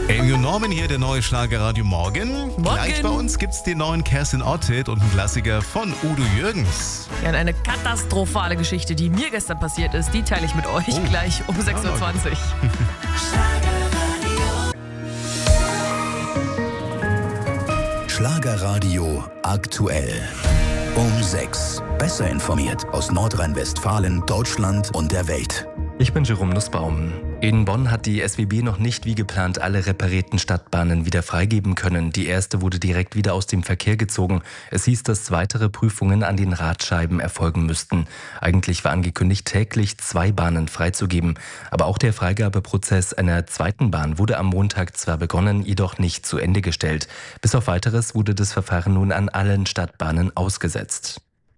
Amy und Norman hier, der neue Schlagerradio Morgen. Gleich bei uns gibt's den neuen Kerstin Ott-Hit und einen Klassiker von Udo Jürgens. Ja, und eine katastrophale Geschichte, die mir gestern passiert ist, die teile ich mit euch gleich um 6.20 Uhr. Schlagerradio aktuell. Um 6. Besser informiert aus Nordrhein-Westfalen, Deutschland und der Welt. Ich bin Jerome Nussbaum. In Bonn hat die SWB noch nicht wie geplant alle reparierten Stadtbahnen wieder freigeben können. Die erste wurde direkt wieder aus dem Verkehr gezogen. Es hieß, dass weitere Prüfungen an den Radscheiben erfolgen müssten. Eigentlich war angekündigt, täglich 2 Bahnen freizugeben. Aber auch der Freigabeprozess einer zweiten Bahn wurde am Montag zwar begonnen, jedoch nicht zu Ende gestellt. Bis auf Weiteres wurde das Verfahren nun an allen Stadtbahnen ausgesetzt.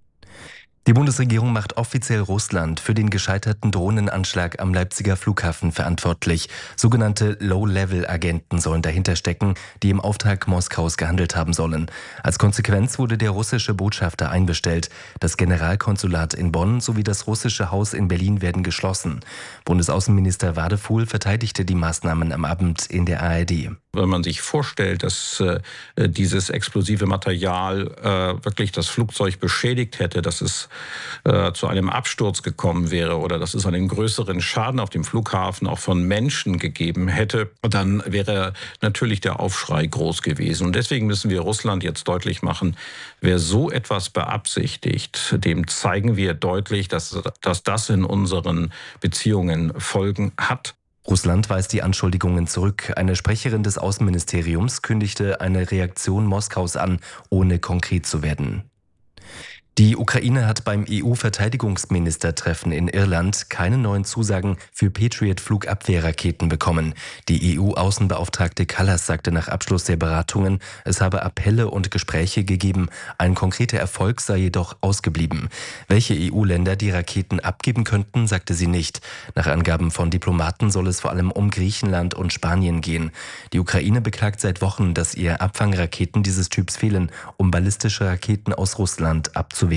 Die Bundesregierung macht offiziell Russland für den gescheiterten Drohnenanschlag am Leipziger Flughafen verantwortlich. Sogenannte Low-Level-Agenten sollen dahinter stecken, die im Auftrag Moskaus gehandelt haben sollen. Als Konsequenz wurde der russische Botschafter einbestellt. Das Generalkonsulat in Bonn sowie das russische Haus in Berlin werden geschlossen. Bundesaußenminister Wadefuhl verteidigte die Maßnahmen am Abend in der ARD. Wenn man sich vorstellt, dass dieses explosive Material wirklich das Flugzeug beschädigt hätte, dass es zu einem Absturz gekommen wäre oder dass es einen größeren Schaden auf dem Flughafen auch von Menschen gegeben hätte, dann wäre natürlich der Aufschrei groß gewesen. Und deswegen müssen wir Russland jetzt deutlich machen, wer so etwas beabsichtigt, dem zeigen wir deutlich, dass das in unseren Beziehungen Folgen hat. Russland weist die Anschuldigungen zurück. Eine Sprecherin des Außenministeriums kündigte eine Reaktion Moskaus an, ohne konkret zu werden. Die Ukraine hat beim EU-Verteidigungsministertreffen in Irland keine neuen Zusagen für Patriot-Flugabwehrraketen bekommen. Die EU-Außenbeauftragte Kallas sagte nach Abschluss der Beratungen, es habe Appelle und Gespräche gegeben. Ein konkreter Erfolg sei jedoch ausgeblieben. Welche EU-Länder die Raketen abgeben könnten, sagte sie nicht. Nach Angaben von Diplomaten soll es vor allem um Griechenland und Spanien gehen. Die Ukraine beklagt seit Wochen, dass ihr Abfangraketen dieses Typs fehlen, um ballistische Raketen aus Russland abzuwehren.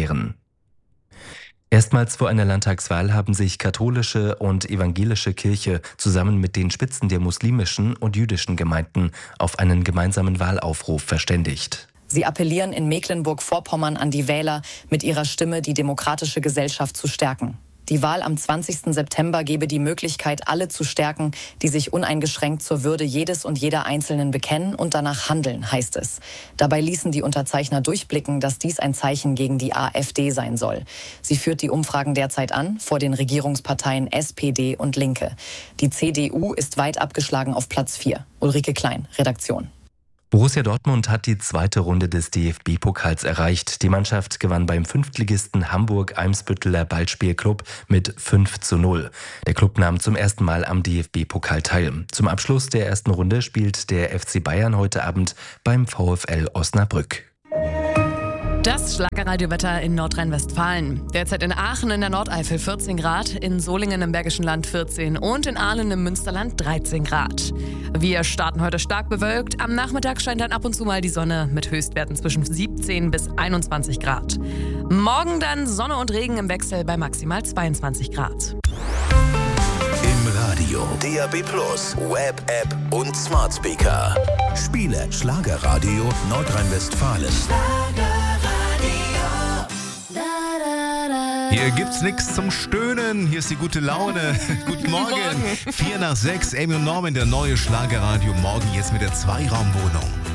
Erstmals vor einer Landtagswahl haben sich katholische und evangelische Kirche zusammen mit den Spitzen der muslimischen und jüdischen Gemeinden auf einen gemeinsamen Wahlaufruf verständigt. Sie appellieren in Mecklenburg-Vorpommern an die Wähler, mit ihrer Stimme die demokratische Gesellschaft zu stärken. Die Wahl am 20. September gebe die Möglichkeit, alle zu stärken, die sich uneingeschränkt zur Würde jedes und jeder Einzelnen bekennen und danach handeln, heißt es. Dabei ließen die Unterzeichner durchblicken, dass dies ein Zeichen gegen die AfD sein soll. Sie führt die Umfragen derzeit an, vor den Regierungsparteien SPD und Linke. Die CDU ist weit abgeschlagen auf Platz 4. Ulrike Klein, Redaktion. Borussia Dortmund hat die zweite Runde des DFB-Pokals erreicht. Die Mannschaft gewann beim Fünftligisten Hamburg-Eimsbütteler Ballspielclub mit 5:0. Der Club nahm zum ersten Mal am DFB-Pokal teil. Zum Abschluss der ersten Runde spielt der FC Bayern heute Abend beim VfL Osnabrück. Das Schlagerradiowetter in Nordrhein-Westfalen. Derzeit in Aachen in der Nordeifel 14 Grad, in Solingen im Bergischen Land 14 und in Aalen im Münsterland 13 Grad. Wir starten heute stark bewölkt. Am Nachmittag scheint dann ab und zu mal die Sonne mit Höchstwerten zwischen 17 bis 21 Grad. Morgen dann Sonne und Regen im Wechsel bei maximal 22 Grad. Im Radio, DAB+, Web, App und Smart Speaker. Spiele Schlagerradio Nordrhein-Westfalen. Hier gibt's nichts zum Stöhnen, hier ist die gute Laune. Guten Morgen. 5:55, Amy und Norman, der neue Schlagerradio Morgen jetzt mit der Zweiraumwohnung.